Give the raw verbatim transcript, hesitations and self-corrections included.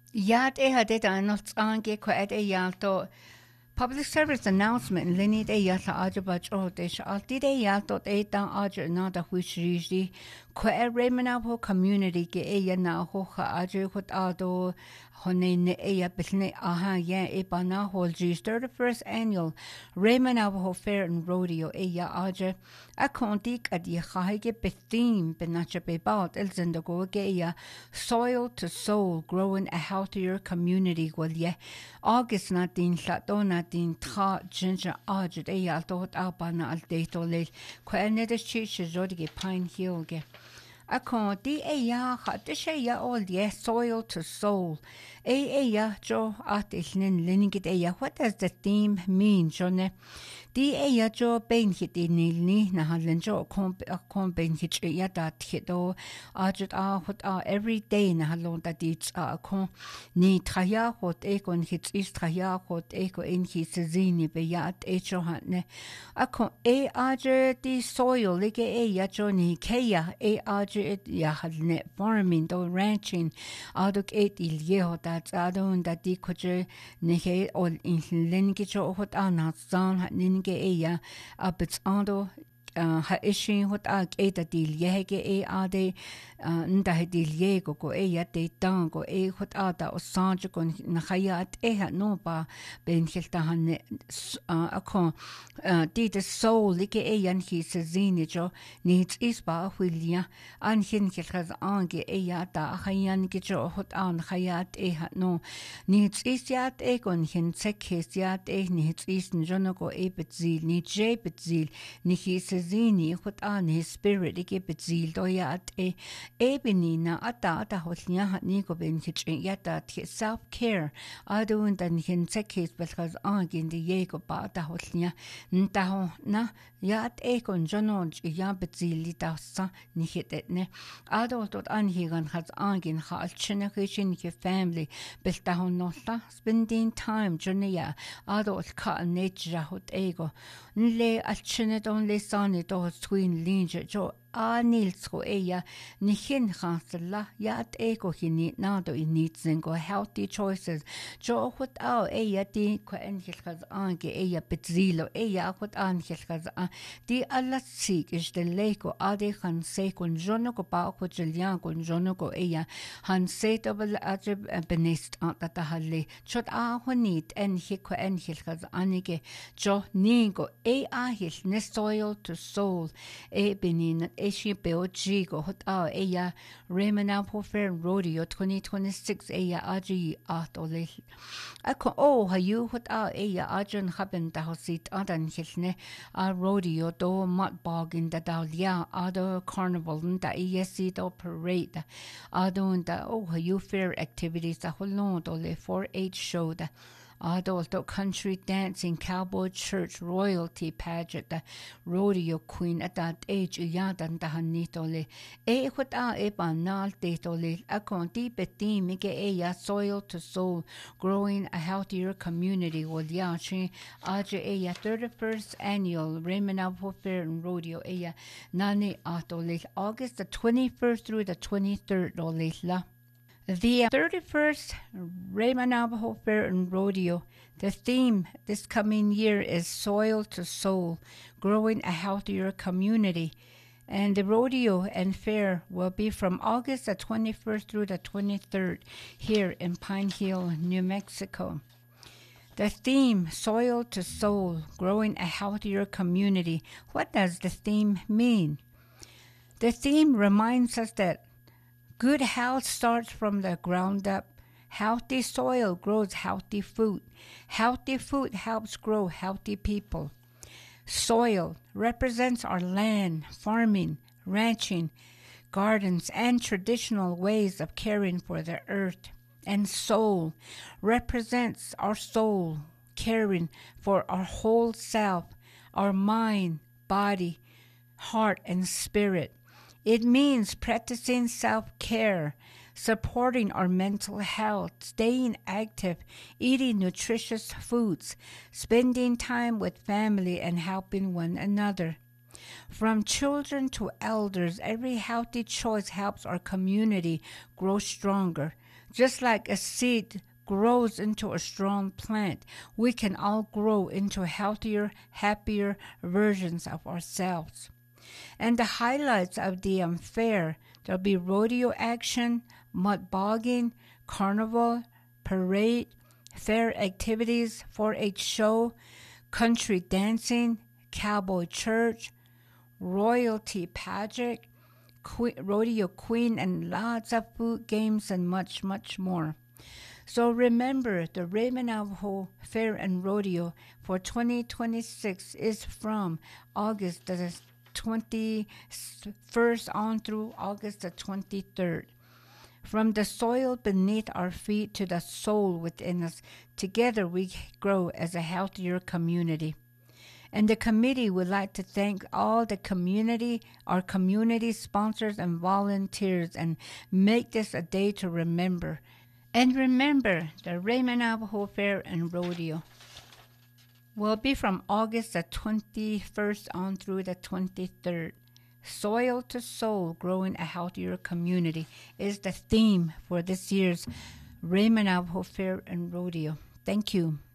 Yat e hadet anot ange ko et e yalto public service announcement linit e yatla ajabach o de alti de yalto e dan aja na da huishri ko e remanabo community ke e yana ho kha aja khut ado hone ne e ya bitne aha ya e bana holji thirty-first annual Remanabo Fair and Rodeo e ya aja a kontik ad ye khage bethim benacha bebat el zendago ge ya soil to soul growing a healthier community gol ye August na din llato na din tra ginger aja e ya tot abana al deto le ko ene de chi jodige Pine Hill ge Akon di e ya ha de she ya all ye soil to soul. E e ya jo at ilnin linigit e ya what does the theme mean jone? Di e ya jo ben hit in ni na halen jo kom kom ben hit ya dat hit o ajut a hot a every day na halon da dit a kon ni traya hot e kon hit is traya hot e ko in hit zini be ya at e jo hat ne. Akon e aje di soil like e ya jo ni ke ya e aje it ya halne farming do ranching aduk et il ye hot at adon da di koje ne he ol in lengi jo hot ana zan hat ni ge e ya abits ando ha ishin hot a e da dil ye ge e ade nda he dil ye go go e ya te tang go e hot a da o sanj go na khayat e ha no ba ben khilta han a ko di de soul like e yan hi se zini jo nit is ba hwilia an hin khilkhaz ange e ya da khayan ge jo hot an khayat e ha no nit is yat e gon hin sekhes yat e nit is no go e betzil ni je betzil ni hi se zini hot an his spirit ge betzil do yat e e benina ata ata holnya ha ni go ben khich yat da self care adun dan hin sekhes belkhaz ange de ye go ba ta holnya nta na yat e kon jonon ya betzili da sa ni hit ne adult dot an higan has angin khal chine khishin ke family belta hon nolla spending time jonia adult ka nature hot ego nle al chine don le sane do twin linje jo a nilsko eya ni hin khansla yat ego hini na do initsen go healthy choices jo hot au eya ti ko en khaz ange eya betzilo eya hot an khaz di alla sik is de leko ade khan se kon jono ko pa ko jelian kon jono ko eya han se double ajib benest at ta halle chot a honit en hiko en khaz anige jo ningo e a hil ne soil to soul e benin Asia Beoji go hot a eya Remanabo Fair Rodeo twenty twenty-six eya aji at ole ako o ha you hot a eya ajan haben da hosit adan hilne a rodeo do mat bog in da dalia other carnival da E S C do parade adon da o ha you fair activities da holon ole four H show da adult country dancing, cowboy church, royalty pageant, the rodeo queen at that age, yadan dahanitole. E hut a e banal detole, a conti beti mige e ya soil to soul, growing a healthier community with yachi, aja e ya thirty-first annual Remanabo Fair and Rodeo e ya nani atole, August the twenty-first through the twenty-third ole la. The thirty-first Remanabo Fair and Rodeo, the theme this coming year is Soil to Soul, Growing a Healthier Community. And the rodeo and fair will be from August the twenty-first through the twenty-third here in Pine Hill, New Mexico. The theme, Soil to Soul, Growing a Healthier Community. What does the theme mean? The theme reminds us that good health starts from the ground up. Healthy soil grows healthy food. Healthy food helps grow healthy people. Soil represents our land, farming, ranching, gardens, and traditional ways of caring for the earth. And soul represents our soul, caring for our whole self, our mind, body, heart, and spirit. It means practicing self-care, supporting our mental health, staying active, eating nutritious foods, spending time with family, and helping one another. From children to elders, every healthy choice helps our community grow stronger. Just like a seed grows into a strong plant, we can all grow into healthier, happier versions of ourselves. And the highlights of the um, fair, there'll be rodeo action, mud bogging, carnival, parade, fair activities, four H show, country dancing, cowboy church, royalty pageant, que- rodeo queen, and lots of food, games, and much, much more. So remember, the Raymond Navajo Fair and Rodeo for twenty twenty-six is from August the twenty-first on through August the twenty-third. From the soil beneath our feet to the soul within us, together we grow as a healthier community. And the committee would like to thank all the community, our community sponsors and volunteers, and make this a day to remember. And remember, the Raymond Navajo Fair and Rodeo will be from August the twenty-first on through the twenty-third. Soil to Soul, Growing a Healthier Community is the theme for this year's Raymond Navajo Fair and Rodeo. Thank you.